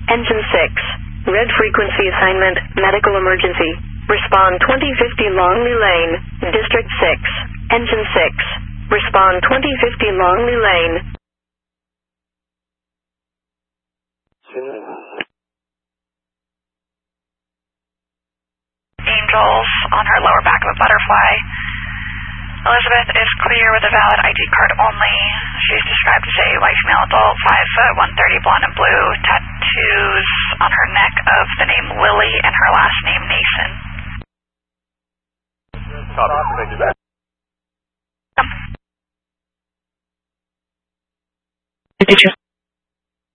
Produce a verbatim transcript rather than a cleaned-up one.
Engine six. Red frequency assignment, medical emergency. Respond twenty fifty Longley Lane, District six. Engine six. Respond twenty fifty Longley Lane. Angels on her lower back of a butterfly. Elizabeth is clear with a valid I D card only. She's described as a white female adult, five foot, one thirty, blonde and blue, tattoos on her neck of the name Lily and her last name Nason. Did you